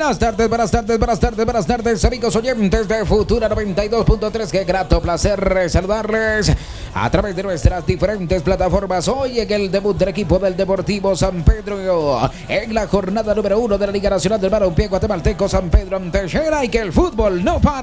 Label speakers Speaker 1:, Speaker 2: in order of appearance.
Speaker 1: buenas tardes, amigos oyentes de Futura 92.3. Qué grato placer saludarles a través de nuestras diferentes plataformas. Hoy en el debut del equipo del Deportivo San Pedro, en la jornada número 1 de la Liga Nacional del Balompié Guatemalteco, San Pedro ante Xera, y que el fútbol no para.